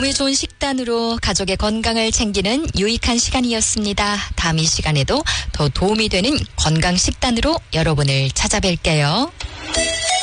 몸에 좋은 식단으로 가족의 건강을 챙기는 유익한 시간이었습니다. 다음 이 시간에도 더 도움이 되는 건강 식단으로 여러분을 찾아뵐게요.